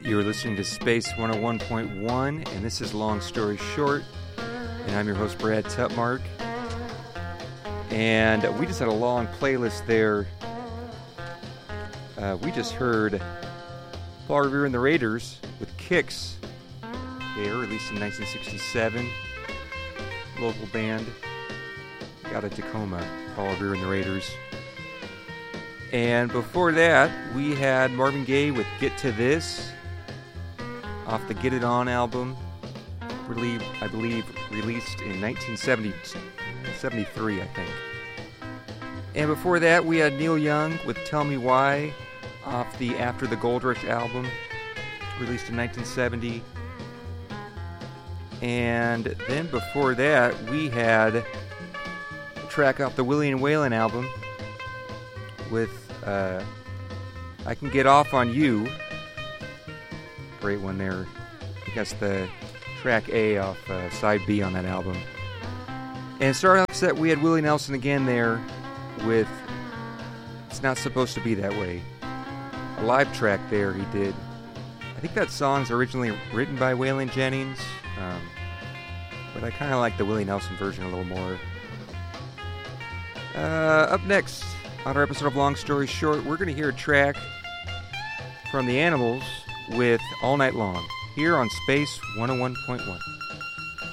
You're listening to Space 101.1, and this is Long Story Short, and I'm your host, Brad Tutmark. And we just had a long playlist there. We just heard Paul Revere and the Raiders with Kicks. They were released in 1967. Local band out of Tacoma, Paul Revere and the Raiders. And before that, we had Marvin Gaye with Get to This off the Get It On album, I believe released in 1973, I think. And before that, we had Neil Young with Tell Me Why off the After the Gold Rush album, released in 1970. And then before that, we had a track off the Willie and Waylon album with I Can Get Off on You. Great one there. I guess the track A off side B on that album. And starting off set, we had Willie Nelson again there with It's Not Supposed to Be That Way. A live track there he did. I think that song's originally written by Waylon Jennings, but I kind of like the Willie Nelson version a little more. Up next on our episode of Long Story Short, we're going to hear a track from the Animals with All Night Long here on Space 101.1.